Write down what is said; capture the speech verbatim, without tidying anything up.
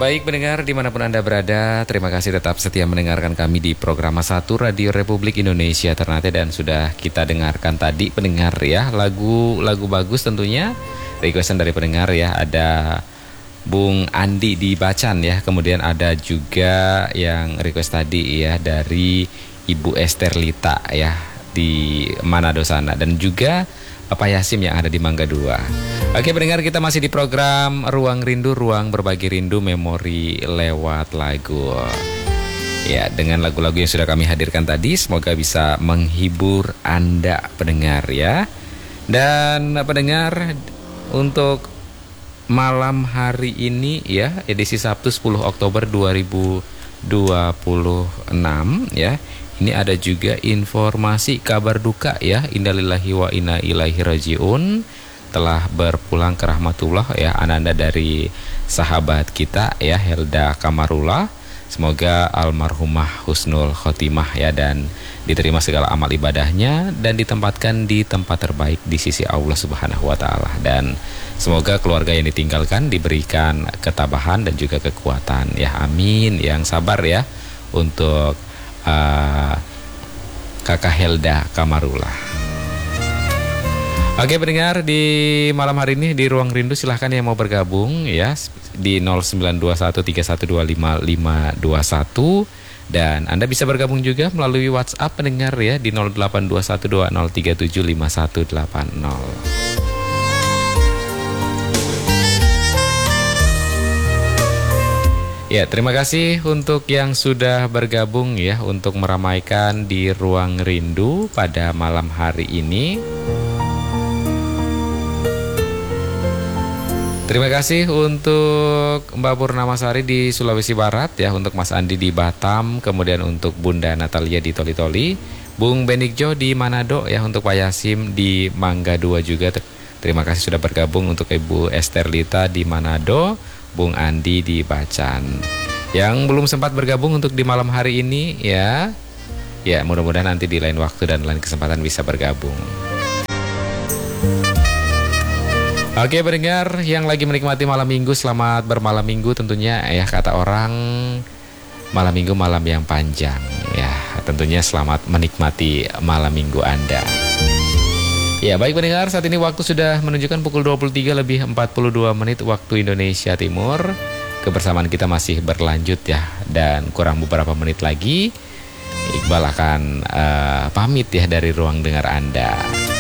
Baik pendengar dimanapun Anda berada, terima kasih tetap setia mendengarkan kami di program satu Radio Republik Indonesia Ternate. Dan sudah kita dengarkan tadi pendengar ya, lagu-lagu bagus tentunya, requestan dari pendengar ya. Ada Bung Andi di Bacan ya, kemudian ada juga yang request tadi ya dari Ibu Esterlita ya di Manado sana, dan juga Bapak Yasim yang ada di Mangga Dua. Oke pendengar, kita masih di program Ruang Rindu, Ruang Berbagi Rindu Memori lewat lagu. Ya, dengan lagu-lagu yang sudah kami hadirkan tadi, semoga bisa menghibur Anda pendengar ya. Dan pendengar, untuk malam hari ini ya, edisi Sabtu sepuluh Oktober dua ribu dua puluh enam ya. Ini ada juga informasi kabar duka ya, innalillahi wa inna ilaihi rajiun, telah berpulang ke rahmatullah ya ananda dari sahabat kita ya, Helda Kamarullah. Semoga almarhumah husnul khotimah ya, dan diterima segala amal ibadahnya dan ditempatkan di tempat terbaik di sisi Allah Subhanahu wa taala. Dan semoga keluarga yang ditinggalkan diberikan ketabahan dan juga kekuatan ya, amin. Yang sabar ya untuk uh, Kakak Helda Kamarullah. Oke pendengar, di malam hari ini di Ruang Rindu silahkan yang mau bergabung ya di nol sembilan dua satu tiga satu dua lima lima dua satu, dan Anda bisa bergabung juga melalui WhatsApp pendengar ya di nol delapan dua satu dua nol tiga tujuh lima satu delapan nol. Ya, terima kasih untuk yang sudah bergabung ya untuk meramaikan di Ruang Rindu pada malam hari ini. Terima kasih untuk Mbak Purnamasari di Sulawesi Barat ya, untuk Mas Andi di Batam, kemudian untuk Bunda Natalia di Toli-Toli, Bung Benikjo di Manado ya, untuk Pak Yasim di Mangga Dua juga. Terima kasih sudah bergabung, untuk Ibu Esterlita di Manado, Bung Andi di Bacan. Yang belum sempat bergabung untuk di malam hari ini ya, ya mudah-mudahan nanti di lain waktu dan lain kesempatan bisa bergabung. Oke pendengar yang lagi menikmati malam minggu, selamat bermalam minggu tentunya ya. Kata orang malam minggu malam yang panjang ya, tentunya selamat menikmati malam minggu Anda. Ya baik pendengar, saat ini waktu sudah menunjukkan pukul dua puluh tiga lebih empat puluh dua menit waktu Indonesia Timur. Kebersamaan kita masih berlanjut ya, dan kurang beberapa menit lagi Iqbal akan uh, pamit ya dari ruang dengar Anda.